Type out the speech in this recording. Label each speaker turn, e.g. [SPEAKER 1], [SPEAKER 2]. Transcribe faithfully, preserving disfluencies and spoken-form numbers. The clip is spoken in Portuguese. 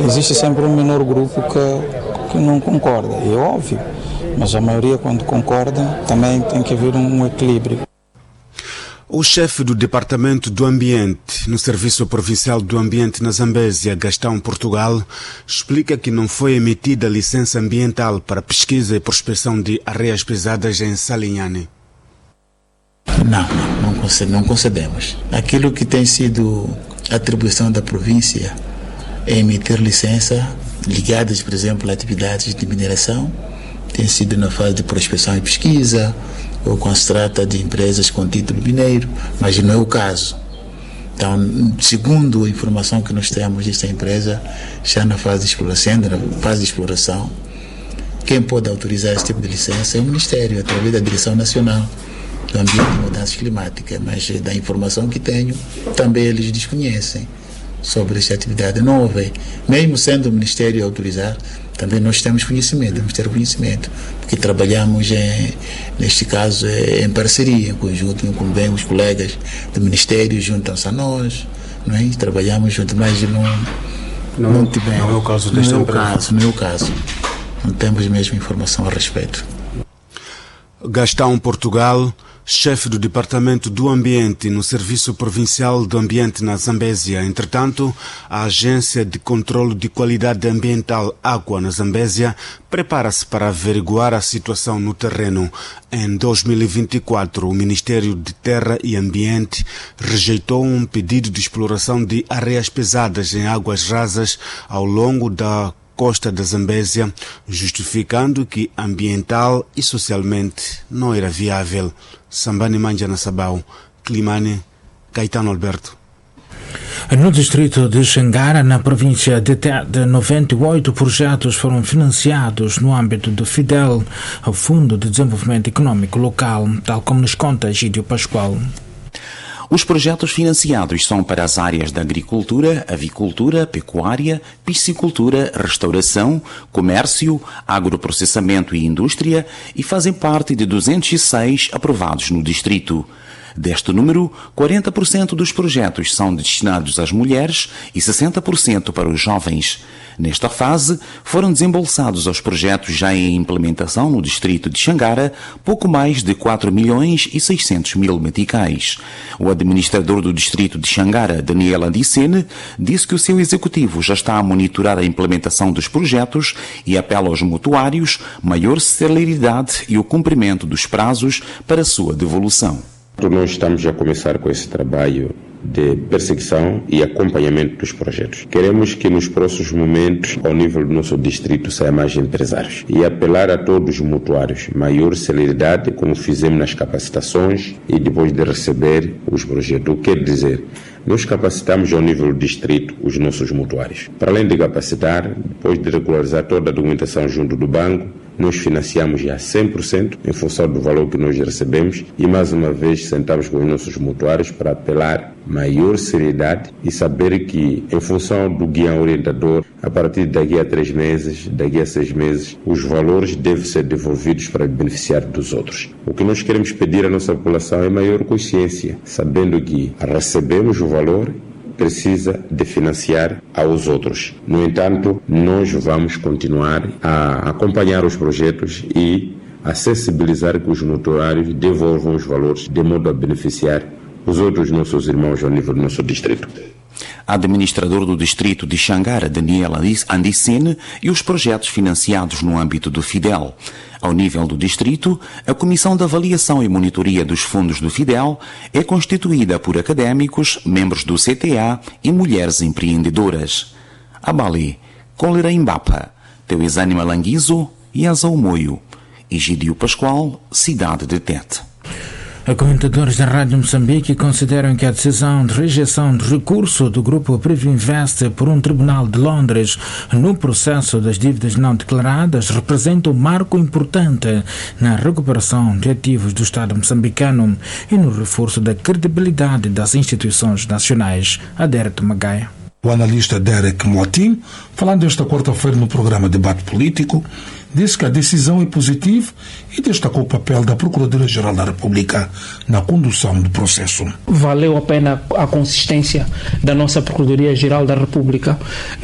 [SPEAKER 1] existe sempre um menor grupo que, que não concorda, é óbvio, mas a maioria, quando concorda, também tem que haver um, um equilíbrio.
[SPEAKER 2] O chefe do Departamento do Ambiente no Serviço Provincial do Ambiente na Zambésia, Gastão Portugal, explica que não foi emitida licença ambiental para pesquisa e prospecção de areias pesadas em Salinhane.
[SPEAKER 3] Não, não, não concedemos. Aquilo que tem sido atribuição da província é emitir licença ligadas, por exemplo, a atividades de mineração, tem sido na fase de prospecção e pesquisa, ou quando se trata de empresas com título mineiro, mas não é o caso. Então, segundo a informação que nós temos, esta empresa já na fase de exploração, na fase de exploração, quem pode autorizar esse tipo de licença é o Ministério, através da Direção Nacional do Ambiente e Mudanças Climáticas, mas da informação que tenho, também eles desconhecem sobre esta atividade nova. Mesmo sendo o Ministério a autorizar, também nós temos conhecimento, temos que ter conhecimento, porque trabalhamos, em, neste caso, em parceria, em conjunto com bem os colegas do Ministério, juntam-se a nós, não é? Trabalhamos junto, mas não,
[SPEAKER 2] não,
[SPEAKER 3] não tivemos.
[SPEAKER 2] Não é o caso desta
[SPEAKER 3] não é o
[SPEAKER 2] empresa.
[SPEAKER 3] caso, não é o caso. Não temos mesmo informação a respeito.
[SPEAKER 2] Gastão Portugal, chefe do Departamento do Ambiente no Serviço Provincial do Ambiente na Zambésia. Entretanto, a Agência de Controlo de Qualidade Ambiental Água na Zambésia prepara-se para averiguar a situação no terreno. Em dois mil e vinte e quatro, o Ministério de Terra e Ambiente rejeitou um pedido de exploração de areias pesadas em águas rasas ao longo da costa da Zambésia, justificando que ambiental e socialmente não era viável. Sambani Manjana Sabau, Climane, Caetano Alberto.
[SPEAKER 4] No distrito de Xangara, na província de Tete, noventa e oito projetos foram financiados no âmbito do FIDEL, o Fundo de Desenvolvimento Econômico Local, tal como nos conta Egídio Pascoal.
[SPEAKER 5] Os projetos financiados são para as áreas da agricultura, avicultura, pecuária, piscicultura, restauração, comércio, agroprocessamento e indústria e fazem parte de duzentos e seis aprovados no distrito. Deste número, quarenta por cento dos projetos são destinados às mulheres e sessenta por cento para os jovens. Nesta fase, foram desembolsados aos projetos já em implementação no distrito de Xangara pouco mais de quatro milhões e seiscentos mil meticais. O administrador do distrito de Xangara, Daniel Andicene, disse que o seu executivo já está a monitorar a implementação dos projetos e apela aos mutuários maior celeridade e o cumprimento dos prazos para sua devolução.
[SPEAKER 6] Nós estamos a começar com esse trabalho de perseguição e acompanhamento dos projetos. Queremos que nos próximos momentos, ao nível do nosso distrito, saia mais empresários e apelar a todos os mutuários, maior celeridade, como fizemos nas capacitações e depois de receber os projetos. O que quer dizer? Nós capacitamos ao nível do distrito os nossos mutuários. Para além de capacitar, depois de regularizar toda a documentação junto do banco, nós financiamos já cem por cento em função do valor que nós recebemos e mais uma vez sentamos com os nossos mutuários para apelar maior seriedade e saber que em função do guia orientador, a partir de daqui a três meses, daqui a seis meses, os valores devem ser devolvidos para o beneficiário dos outros. O que nós queremos pedir à nossa população é maior consciência, sabendo que recebemos o valor, precisa de financiar aos outros. No entanto, nós vamos continuar a acompanhar os projetos e a sensibilizar que os mutuários devolvam os valores de modo a beneficiar os outros nossos irmãos ao nível do nosso distrito.
[SPEAKER 5] Administrador do distrito de Xangara, Daniel Andicene, e os projetos financiados no âmbito do FIDEL. Ao nível do distrito, a Comissão de Avaliação e Monitoria dos Fundos do FIDEL é constituída por académicos, membros do C T A e mulheres empreendedoras. Abali, Cólera Imbapa, Teuizane Malanguizo e Azau Moio. Egídio Pascoal, Cidade de Tete.
[SPEAKER 4] Comentadores da Rádio Moçambique consideram que a decisão de rejeição de recurso do grupo Privinvest por um tribunal de Londres no processo das dívidas não declaradas representa um marco importante na recuperação de ativos do Estado moçambicano e no reforço da credibilidade das instituições nacionais. Adérito Magaia.
[SPEAKER 7] O analista Derek Motim, falando esta quarta-feira no programa Debate Político, disse que a decisão é positiva e destacou o papel da Procuradoria-Geral da República na condução do processo.
[SPEAKER 8] Valeu a pena a consistência da nossa Procuradoria-Geral da República